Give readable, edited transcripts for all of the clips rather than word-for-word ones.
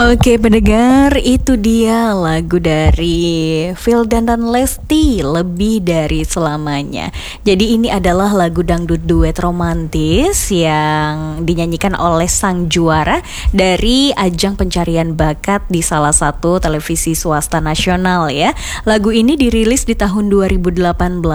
Oke pendengar, itu dia lagu dari Vildan dan Lesti, Lebih Dari Selamanya. Jadi ini adalah lagu dangdut duet romantis yang dinyanyikan oleh sang juara dari ajang pencarian bakat di salah satu televisi swasta nasional ya. Lagu ini dirilis di tahun 2018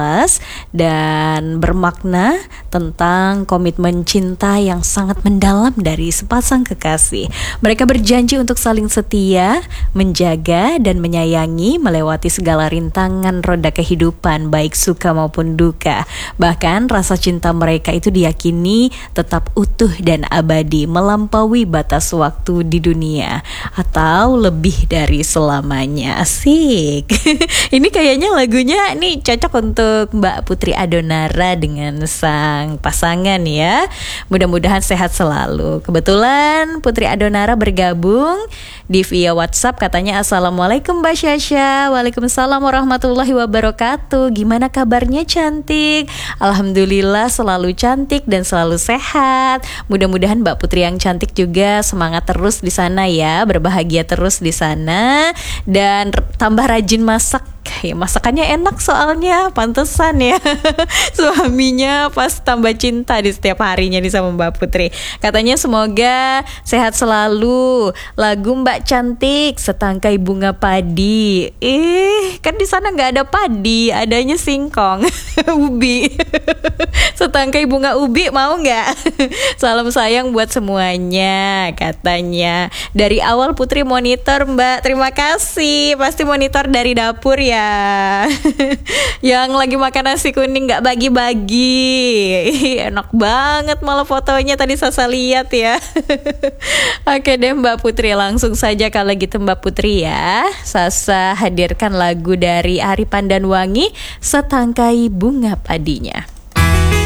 dan bermakna tentang komitmen cinta yang sangat mendalam dari sepasang kekasih. Mereka berjanji untuk saling setia, menjaga dan menyayangi melewati segala rintangan roda kehidupan baik suka maupun duka. Bahkan rasa cinta mereka itu diyakini tetap utuh dan abadi melampaui batas waktu di dunia atau lebih dari selamanya. Asik. Ini kayaknya lagunya nih cocok untuk Mbak Putri Adonara dengan sang pasangan ya. Mudah-mudahan sehat selalu. Kebetulan Putri Adonara bergabung di via WhatsApp, katanya Assalamualaikum Mbak Syasha. Waalaikumsalam warahmatullahi wabarakatuh. Gimana kabarnya cantik? Alhamdulillah selalu cantik dan selalu sehat. Mudah-mudahan Mbak Putri yang cantik juga semangat terus di sana ya, berbahagia terus di sana dan tambah rajin masak. Ya, masakannya enak soalnya, pantesan ya suaminya pas tambah cinta di setiap harinya nih sama Mbak Putri. Katanya semoga sehat selalu. Lagu Mbak Cantik, Setangkai Bunga Padi. Kan di sana nggak ada padi, adanya singkong ubi. Setangkai bunga ubi mau nggak? Salam sayang buat semuanya katanya. Dari awal Putri monitor Mbak, terima kasih. Pasti monitor dari dapur ya. Yang lagi makan nasi kuning gak bagi-bagi. Enak banget malah fotonya tadi Sasa lihat ya. Oke deh Mbak Putri, langsung saja kalau gitu Mbak Putri ya. Sasa hadirkan lagu dari Ari Pandanwangi, Setangkai Bunga Padinya.